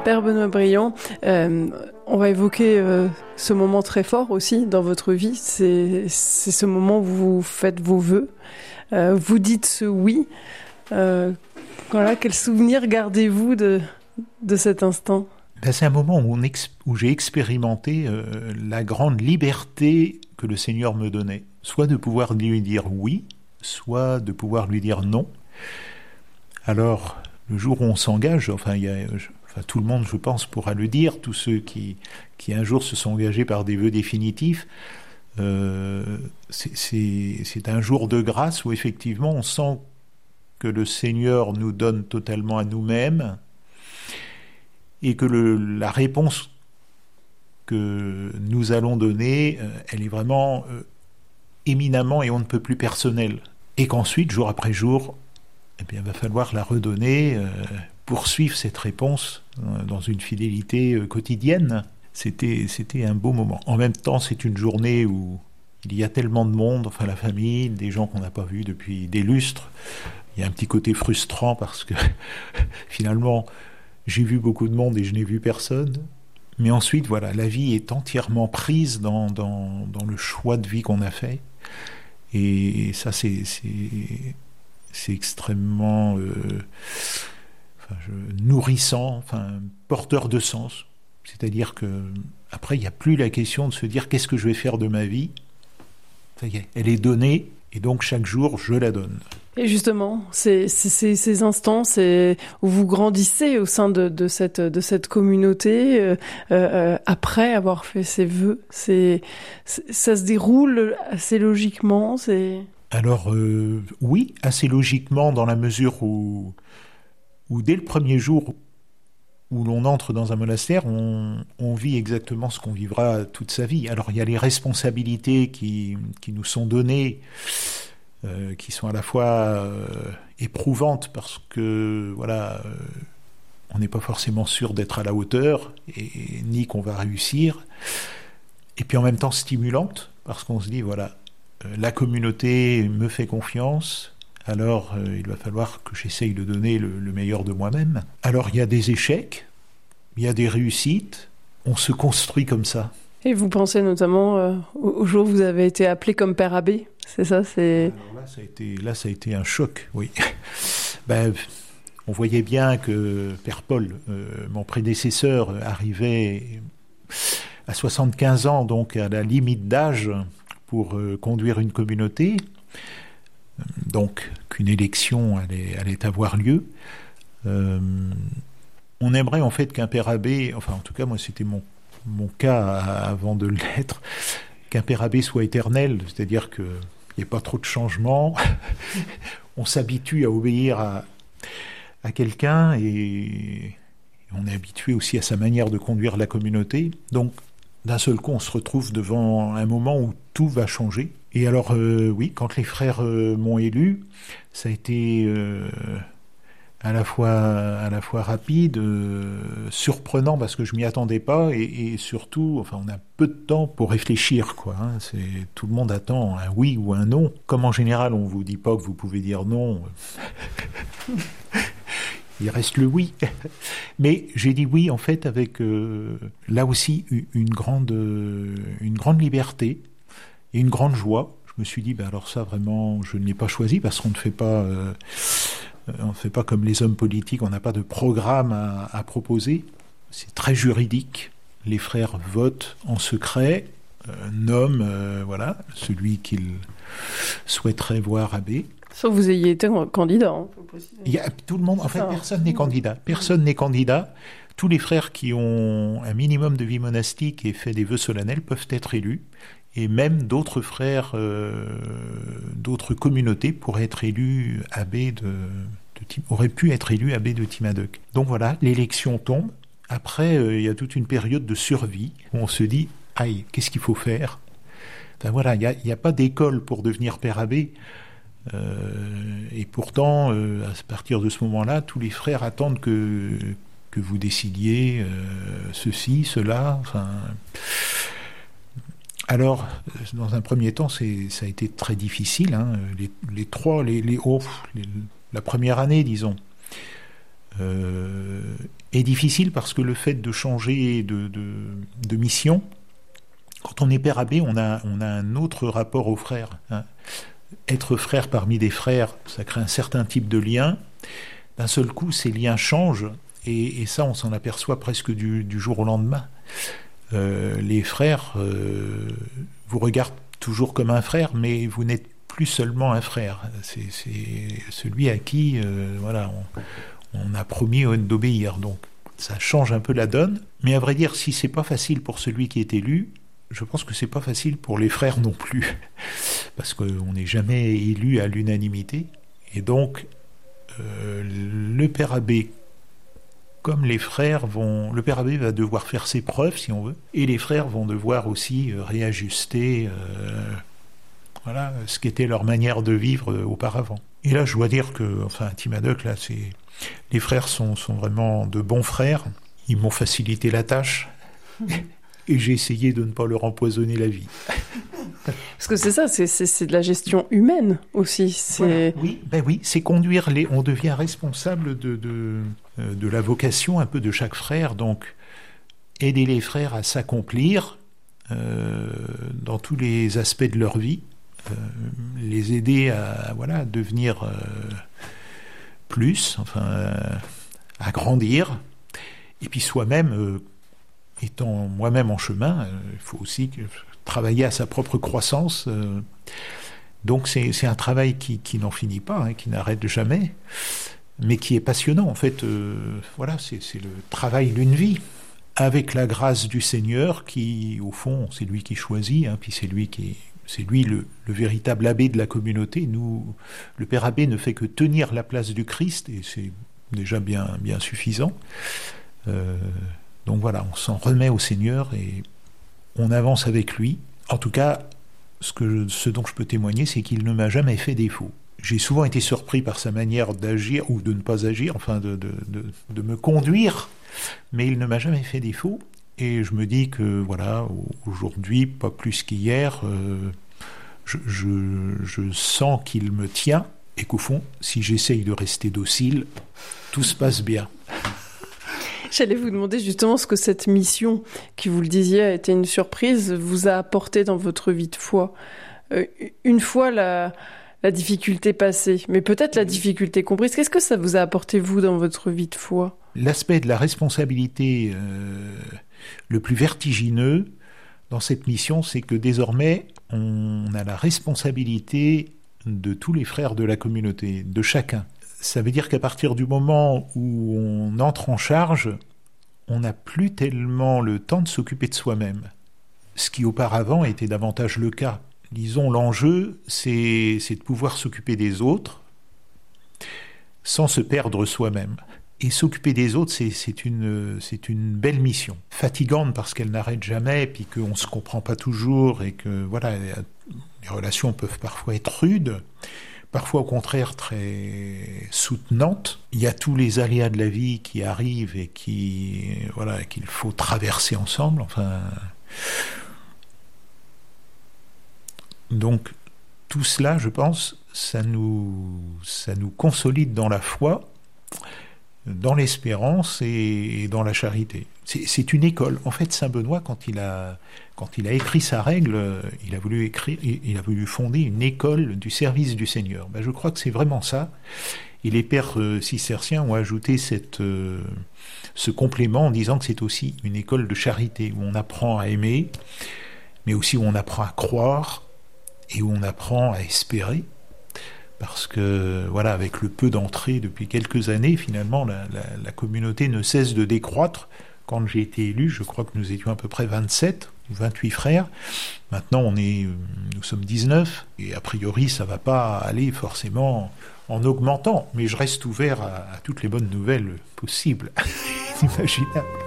Père Benoît Briand, on va évoquer ce moment très fort aussi dans votre vie. C'est ce moment où vous faites vos vœux, vous dites ce oui. Voilà, quel souvenir gardez-vous de cet instant ? C'est un moment où j'ai expérimenté la grande liberté que le Seigneur me donnait. Soit de pouvoir lui dire oui, soit de pouvoir lui dire non. Alors, le jour où on s'engage, tout le monde, je pense, pourra le dire, tous ceux qui un jour se sont engagés par des vœux définitifs, c'est un jour de grâce où effectivement on sent que le Seigneur nous donne totalement à nous-mêmes et que la réponse que nous allons donner, elle est vraiment éminemment et on ne peut plus personnelle. Et qu'ensuite, jour après jour, il va falloir la redonner, poursuivre cette réponse dans une fidélité quotidienne. C'était un beau moment. En même temps, c'est une journée où il y a tellement de monde, la famille, des gens qu'on n'a pas vus depuis des lustres. Il y a un petit côté frustrant parce que finalement, j'ai vu beaucoup de monde et je n'ai vu personne. Mais ensuite, la vie est entièrement prise dans le choix de vie qu'on a fait. Et ça, c'est extrêmement nourrissant, porteur de sens. C'est-à-dire que après, il n'y a plus la question de se dire qu'est-ce que je vais faire de ma vie. Ça y est, elle est donnée et donc chaque jour, je la donne. Et justement, ces instants où vous grandissez au sein de cette communauté après avoir fait ces vœux, ça se déroule assez logiquement. Alors oui, assez logiquement dans la mesure où dès le premier jour où l'on entre dans un monastère, on vit exactement ce qu'on vivra toute sa vie. Alors il y a les responsabilités qui nous sont données, qui sont à la fois éprouvantes parce que on n'est pas forcément sûr d'être à la hauteur ni qu'on va réussir, et puis en même temps stimulantes parce qu'on se dit la communauté me fait confiance, alors il va falloir que j'essaye de donner le meilleur de moi-même. Alors il y a des échecs, il y a des réussites, on se construit comme ça. Et vous pensez notamment au jour où vous avez été appelé comme Père Abbé, c'est ça ? Alors ça a été un choc, oui. On voyait bien que Père Paul, mon prédécesseur, arrivait à 75 ans, donc à la limite d'âge pour conduire une communauté, donc qu'une élection allait avoir lieu. On aimerait en fait qu'un Père Abbé, en tout cas moi c'était mon cas avant de l'être, qu'un Père Abbé soit éternel, c'est-à-dire qu'il n'y ait pas trop de changements, on s'habitue à obéir à quelqu'un et on est habitué aussi à sa manière de conduire la communauté. Donc d'un seul coup on se retrouve devant un moment où tout va changer. Et alors oui, quand les frères m'ont élu, ça a été à la fois rapide, surprenant parce que je m'y attendais pas et surtout, on a peu de temps pour réfléchir, quoi. Tout le monde attend un oui ou un non. Comme en général, on vous dit pas que vous pouvez dire non. Il reste le oui. Mais j'ai dit oui, en fait, avec là aussi une grande liberté et une grande joie. Je me suis dit, alors ça, vraiment, je ne l'ai pas choisi parce qu'on ne fait pas... on ne fait pas comme les hommes politiques, on n'a pas de programme à proposer. C'est très juridique. Les frères votent en secret, nomment celui qu'ils souhaiteraient voir abbé. Sauf que vous ayez été candidat. Il y a tout le monde, personne n'est candidat. Personne n'est candidat. Tous les frères qui ont un minimum de vie monastique et fait des vœux solennels peuvent être élus. Et même d'autres frères, d'autres communautés pourraient être élus abbés auraient pu être élus abbés de Timadoc. Donc l'élection tombe. Après, il y a toute une période de survie où on se dit, aïe, qu'est-ce qu'il faut faire ? Il n'y a pas d'école pour devenir père abbé. Et pourtant, à partir de ce moment-là, tous les frères attendent que vous décidiez ceci, cela. Alors, dans un premier temps, ça a été très difficile. La première année, disons, est difficile parce que le fait de changer de mission, quand on est père abbé, on a un autre rapport aux frères. Hein. Être frère parmi des frères, ça crée un certain type de lien. D'un seul coup, ces liens changent, et ça, on s'en aperçoit presque du jour au lendemain. Les frères vous regardent toujours comme un frère, mais vous n'êtes plus seulement un frère. C'est celui à qui on a promis d'obéir. Donc, ça change un peu la donne. Mais à vrai dire, si c'est pas facile pour celui qui est élu, je pense que c'est pas facile pour les frères non plus, parce qu'on n'est jamais élu à l'unanimité. Et donc, le père abbé, comme les frères le père abbé va devoir faire ses preuves, si on veut, et les frères vont devoir aussi réajuster ce qu'était leur manière de vivre auparavant. Et là, je dois dire que, à Timadoc, là, les frères sont vraiment de bons frères. Ils m'ont facilité la tâche. Et j'ai essayé de ne pas leur empoisonner la vie. Parce que c'est ça, c'est de la gestion humaine aussi. Voilà, oui, c'est conduire on devient responsable de la vocation un peu de chaque frère, donc aider les frères à s'accomplir dans tous les aspects de leur vie, les aider à devenir plus, à grandir, et puis soi-même. Étant moi-même en chemin, il faut aussi travailler à sa propre croissance. Donc c'est un travail qui n'en finit pas, qui n'arrête jamais, mais qui est passionnant. En fait, c'est le travail d'une vie, avec la grâce du Seigneur qui, au fond, c'est lui qui choisit, puis c'est lui le véritable abbé de la communauté. Nous, le père abbé ne fait que tenir la place du Christ, et c'est déjà bien suffisant. Donc voilà, on s'en remet au Seigneur et on avance avec lui. En tout cas, ce dont je peux témoigner, c'est qu'il ne m'a jamais fait défaut. J'ai souvent été surpris par sa manière d'agir ou de ne pas agir, de me conduire, mais il ne m'a jamais fait défaut. Et je me dis que aujourd'hui, pas plus qu'hier, je sens qu'il me tient et qu'au fond, si j'essaye de rester docile, tout se passe bien. J'allais vous demander justement ce que cette mission, qui vous le disiez, a été une surprise, vous a apporté dans votre vie de foi. Une fois la difficulté passée, mais peut-être la difficulté comprise, qu'est-ce que ça vous a apporté, vous, dans votre vie de foi ? L'aspect de la responsabilité le plus vertigineux dans cette mission, c'est que désormais, on a la responsabilité de tous les frères de la communauté, de chacun. Ça veut dire qu'à partir du moment où on entre en charge, on n'a plus tellement le temps de s'occuper de soi-même. Ce qui auparavant était davantage le cas. Disons, l'enjeu, c'est de pouvoir s'occuper des autres sans se perdre soi-même. Et s'occuper des autres, c'est une belle mission. Fatigante parce qu'elle n'arrête jamais, et puis qu'on ne se comprend pas toujours, et que les relations peuvent parfois être rudes. Parfois, au contraire, très soutenante. Il y a tous les aléas de la vie qui arrivent et qu'il faut traverser ensemble. Donc, tout cela, je pense, ça nous consolide dans la foi, dans l'espérance et dans la charité. C'est une école. En fait, Saint Benoît, quand il a écrit sa règle, il a voulu fonder une école du service du Seigneur. Je crois que c'est vraiment ça. Et les pères cisterciens ont ajouté ce complément en disant que c'est aussi une école de charité, où on apprend à aimer, mais aussi où on apprend à croire et où on apprend à espérer. Parce que, avec le peu d'entrées depuis quelques années, finalement, la communauté ne cesse de décroître. Quand j'ai été élu, je crois que nous étions à peu près 27 ou 28 frères. Maintenant, nous sommes 19. Et a priori, ça ne va pas aller forcément en augmentant. Mais je reste ouvert à toutes les bonnes nouvelles possibles, imaginables.